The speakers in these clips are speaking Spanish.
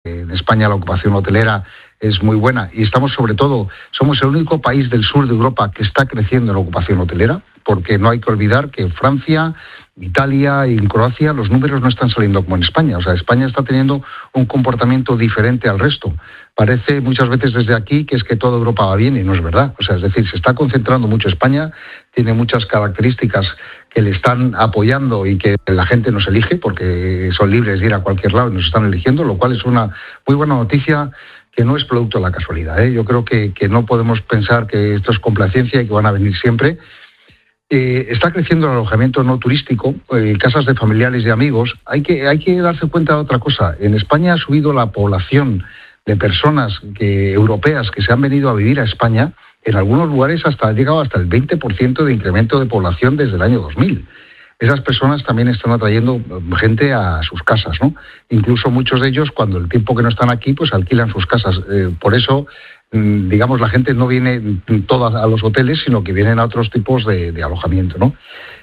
En España la ocupación hotelera es muy buena y estamos sobre todo, somos el único país del sur de Europa que está creciendo en la ocupación hotelera, porque no hay que olvidar que en Francia, Italia y en Croacia los números no están saliendo como en España. O sea, España está teniendo un comportamiento diferente al resto. Parece muchas veces desde aquí que es que toda Europa va bien y no es verdad. O sea, es decir, se está concentrando mucho España, tiene muchas características que le están apoyando y que la gente nos elige porque son libres de ir a cualquier lado y nos están eligiendo, lo cual es una muy buena noticia que no es producto de la casualidad, ¿eh? Yo creo que no podemos pensar que esto es complacencia y que van a venir siempre. Está creciendo el alojamiento no turístico, casas de familiares y amigos. Hay que darse cuenta de otra cosa. En España ha subido la población de personas europeas que se han venido a vivir a España. En algunos lugares ha llegado hasta el 20% de incremento de población desde el año 2000. Esas personas también están atrayendo gente a sus casas, ¿no? Incluso muchos de ellos, cuando el tiempo que no están aquí, pues alquilan sus casas. Por eso, digamos, la gente no viene toda a los hoteles, sino que vienen a otros tipos de alojamiento, ¿no?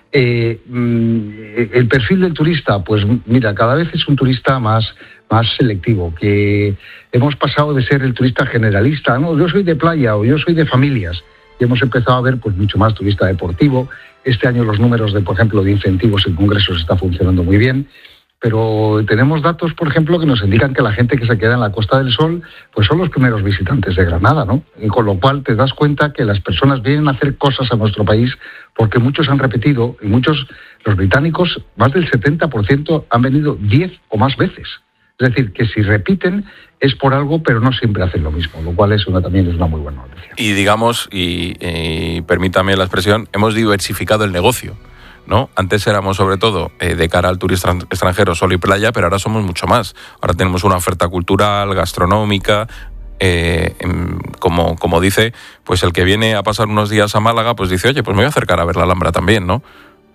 El perfil del turista, pues mira, cada vez es un turista más selectivo, que hemos pasado de ser el turista generalista, ¿no? Yo soy de playa o yo soy de familias, y hemos empezado a ver pues mucho más turista deportivo. Este año los números por ejemplo, de incentivos en congresos está funcionando muy bien, pero tenemos datos, por ejemplo, que nos indican que la gente que se queda en la Costa del Sol pues son los primeros visitantes de Granada, ¿no? Y con lo cual te das cuenta que las personas vienen a hacer cosas a nuestro país porque muchos han repetido y muchos, los británicos, más del 70% han venido 10 o más veces. Es decir, que si repiten es por algo, pero no siempre hacen lo mismo, lo cual también es una muy buena noticia. Y digamos, y permítame la expresión, hemos diversificado el negocio, ¿no? Antes éramos sobre todo de cara al turista extranjero sol y playa, pero ahora somos mucho más. Ahora tenemos una oferta cultural, gastronómica, como dice, pues el que viene a pasar unos días a Málaga, pues dice, oye, pues me voy a acercar a ver la Alhambra también, ¿no?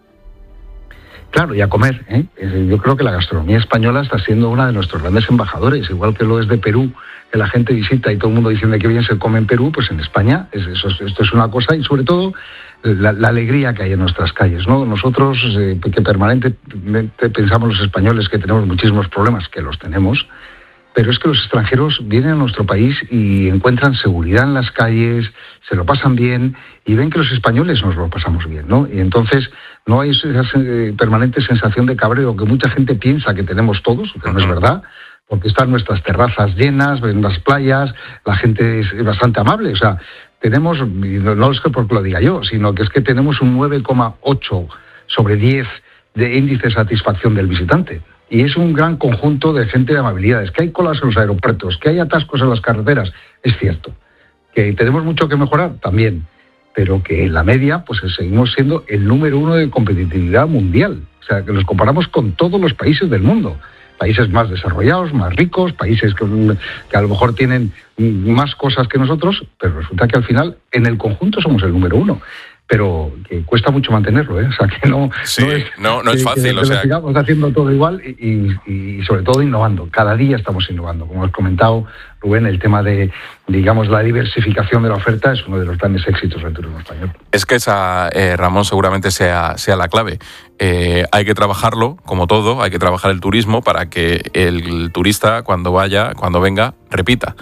Claro, y a comer, ¿eh? Yo creo que la gastronomía española está siendo una de nuestros grandes embajadores, igual que lo es de Perú, que la gente visita y todo el mundo diciendo que bien se come en Perú, pues en España esto es una cosa, y sobre todo la alegría que hay en nuestras calles, ¿no? Nosotros, que permanentemente pensamos los españoles que tenemos muchísimos problemas, que los tenemos, pero es que los extranjeros vienen a nuestro país y encuentran seguridad en las calles, se lo pasan bien y ven que los españoles nos lo pasamos bien, ¿no? Y entonces no hay esa permanente sensación de cabreo que mucha gente piensa que tenemos todos, que no es verdad, porque están nuestras terrazas llenas, ven las playas, la gente es bastante amable, o sea, tenemos, no es que porque lo diga yo, sino que es que tenemos un 9,8 sobre 10 de índice de satisfacción del visitante. Y es un gran conjunto de gente de amabilidades. Que hay colas en los aeropuertos, que hay atascos en las carreteras, es cierto. Que tenemos mucho que mejorar, también. Pero que en la media, pues seguimos siendo el número 1 de competitividad mundial. O sea, que nos comparamos con todos los países del mundo. Países más desarrollados, más ricos, países que a lo mejor tienen más cosas que nosotros, pero resulta que al final, en el conjunto, somos el número 1. Pero que cuesta mucho mantenerlo, ¿eh? O sea, que no es fácil. Que sigamos haciendo todo igual y sobre todo innovando. Cada día estamos innovando. Como has comentado, Rubén, el tema de, digamos, la diversificación de la oferta es uno de los grandes éxitos del turismo español. Es que esa, Ramón, seguramente sea la clave. Hay que trabajarlo, como todo, hay que trabajar el turismo para que el turista, cuando venga, repita.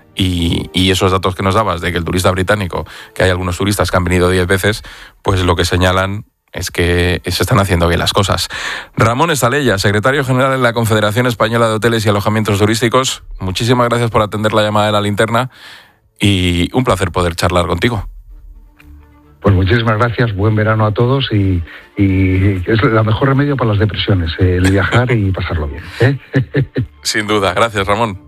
Y esos datos que nos dabas de que el turista británico, que hay algunos turistas que han venido 10 veces, pues lo que señalan es que se están haciendo bien las cosas. Ramón Estaleya, secretario general de la Confederación Española de Hoteles y Alojamientos Turísticos, muchísimas gracias por atender la llamada de La Linterna y un placer poder charlar contigo. Pues muchísimas gracias, buen verano a todos y es el mejor remedio para las depresiones, el viajar y pasarlo bien, ¿eh? Sin duda, gracias Ramón.